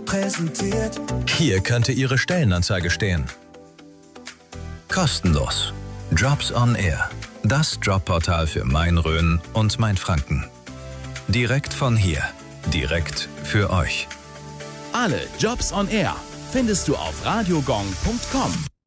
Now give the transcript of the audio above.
präsentiert. Hier könnte Ihre Stellenanzeige stehen. Kostenlos. Jobs on Air. Das Jobportal für Main-Rhön und Main-Franken. Direkt von hier. Direkt für euch. Alle Jobs on Air findest du auf radiogong.com.